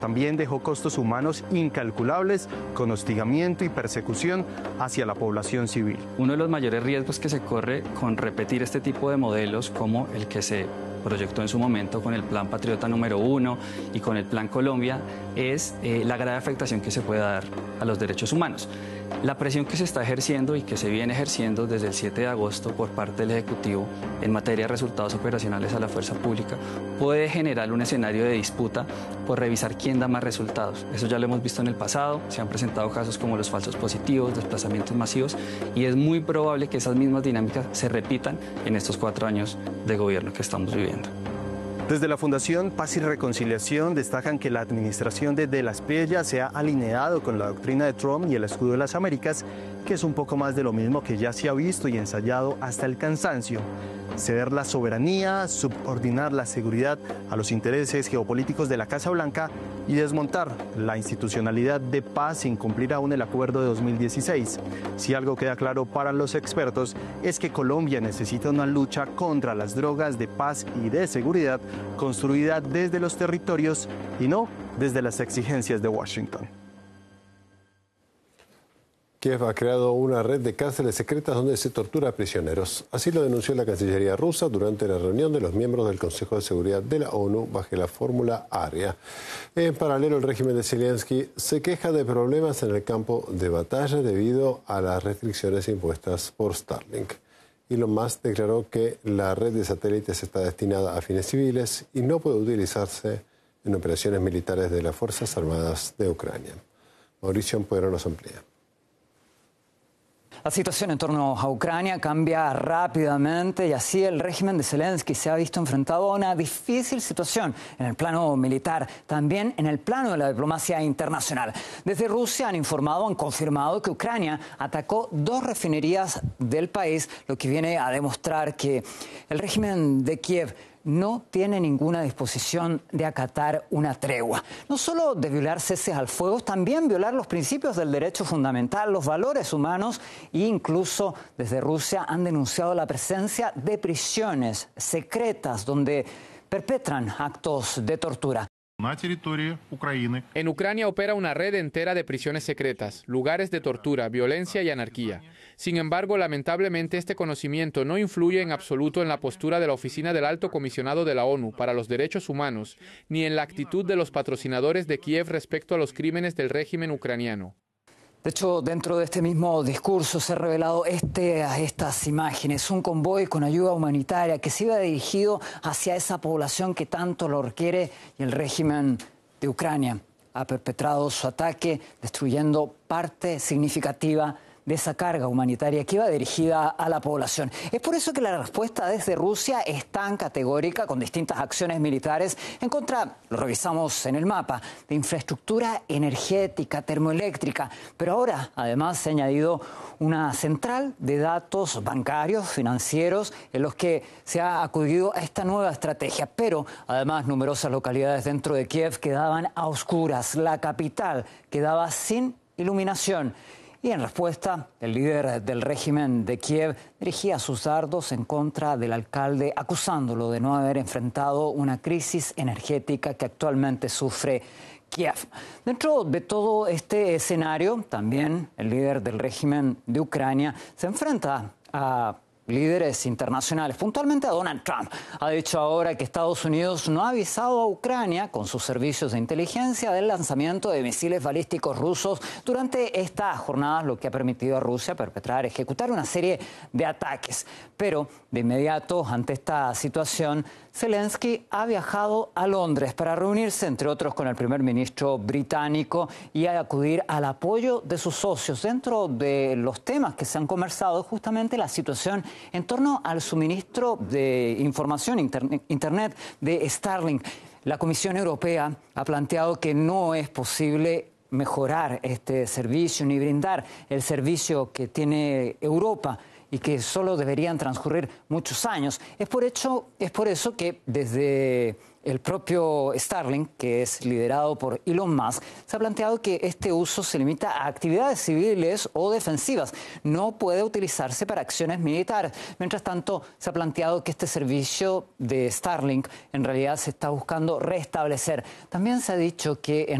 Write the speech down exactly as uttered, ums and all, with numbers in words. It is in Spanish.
También dejó costos humanos incalculables con hostigamiento y persecución hacia la población civil. Uno de los mayores riesgos que se corre con repetir este tipo de modelos, como el que se proyectó en su momento con el Plan Patriota número uno y con el Plan Colombia, es eh, la grave afectación que se puede dar a los derechos humanos. La presión que se está ejerciendo y que se viene ejerciendo desde el siete de agosto por parte del Ejecutivo en materia de resultados operacionales a la fuerza pública puede generar un escenario de disputa por revisar quién da más resultados. Eso ya lo hemos visto en el pasado, se han presentado casos como los falsos positivos, desplazamientos masivos, y es muy probable que esas mismas dinámicas se repitan en estos cuatro años de gobierno que estamos viviendo. Desde la Fundación Paz y Reconciliación destacan que la administración de De la Espriella se ha alineado con la doctrina de Trump y el escudo de las Américas, que es un poco más de lo mismo que ya se ha visto y ensayado hasta el cansancio. Ceder la soberanía, subordinar la seguridad a los intereses geopolíticos de la Casa Blanca y desmontar la institucionalidad de paz sin cumplir aún el acuerdo de dos mil dieciséis. Si algo queda claro para los expertos es que Colombia necesita una lucha contra las drogas de paz y de seguridad construida desde los territorios y no desde las exigencias de Washington. Kiev ha creado una red de cárceles secretas donde se tortura a prisioneros. Así lo denunció la Cancillería rusa durante la reunión de los miembros del Consejo de Seguridad de la ONU bajo la fórmula Aria. En paralelo, el régimen de Zelensky se queja de problemas en el campo de batalla debido a las restricciones impuestas por Starlink. Elon Musk declaró que la red de satélites está destinada a fines civiles y no puede utilizarse en operaciones militares de las Fuerzas Armadas de Ucrania. Mauricio Ampuero nos amplía. La situación en torno a Ucrania cambia rápidamente y así el régimen de Zelensky se ha visto enfrentado a una difícil situación en el plano militar, también en el plano de la diplomacia internacional. Desde Rusia han informado, han confirmado que Ucrania atacó dos refinerías del país, lo que viene a demostrar que el régimen de Kiev no tiene ninguna disposición de acatar una tregua. No solo de violar ceses al fuego, también violar los principios del derecho fundamental, los valores humanos, e incluso desde Rusia han denunciado la presencia de prisiones secretas donde perpetran actos de tortura. En Ucrania opera una red entera de prisiones secretas, lugares de tortura, violencia y anarquía. Sin embargo, lamentablemente este conocimiento no influye en absoluto en la postura de la Oficina del Alto Comisionado de la ONU para los Derechos Humanos, ni en la actitud de los patrocinadores de Kiev respecto a los crímenes del régimen ucraniano. De hecho, dentro de este mismo discurso se han revelado este, estas imágenes, un convoy con ayuda humanitaria que se iba dirigido hacia esa población que tanto lo requiere, y el régimen de Ucrania ha perpetrado su ataque destruyendo parte significativa de esa carga humanitaria que iba dirigida a la población. Es por eso que la respuesta desde Rusia es tan categórica, con distintas acciones militares en contra, lo revisamos en el mapa, de infraestructura energética, termoeléctrica, pero ahora además se ha añadido una central de datos bancarios, financieros, en los que se ha acudido a esta nueva estrategia. Pero además numerosas localidades dentro de Kiev quedaban a oscuras, la capital quedaba sin iluminación. Y en respuesta, el líder del régimen de Kiev dirigía sus dardos en contra del alcalde, acusándolo de no haber enfrentado una crisis energética que actualmente sufre Kiev. Dentro de todo este escenario, también el líder del régimen de Ucrania se enfrenta a líderes internacionales, puntualmente a Donald Trump. Ha dicho ahora que Estados Unidos no ha avisado a Ucrania con sus servicios de inteligencia del lanzamiento de misiles balísticos rusos durante estas jornadas, lo que ha permitido a Rusia perpetrar, ejecutar una serie de ataques. Pero de inmediato, ante esta situación, Zelensky ha viajado a Londres para reunirse, entre otros, con el primer ministro británico y a acudir al apoyo de sus socios. Dentro de los temas que se han conversado, justamente la situación en torno al suministro de información, internet de Starlink. La Comisión Europea ha planteado que no es posible mejorar este servicio ni brindar el servicio que tiene Europa y que solo deberían transcurrir muchos años. Es por, hecho, es por eso que desde El propio Starlink, que es liderado por Elon Musk, se ha planteado que este uso se limita a actividades civiles o defensivas. No puede utilizarse para acciones militares. Mientras tanto, se ha planteado que este servicio de Starlink en realidad se está buscando restablecer. También se ha dicho que en